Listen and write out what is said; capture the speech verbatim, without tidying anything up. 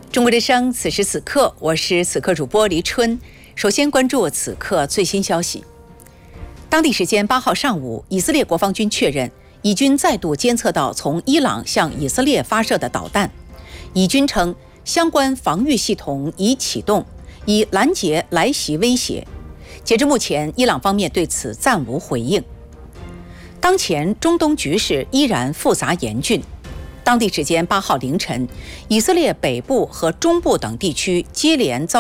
中国之声，此时此刻，我是此刻主播黎春。首先关注此刻最新消息。当地时间八号上午，以色列国防军确认，以军再度监测到从伊朗向以色列发射的导弹。以军称，相关防御系统已启动，以拦截来袭威胁。截至目前，伊朗方面对此暂无回应。当前中东局势依然复杂严峻。当地时间八号凌晨，以色列北部和中部等地区接连遭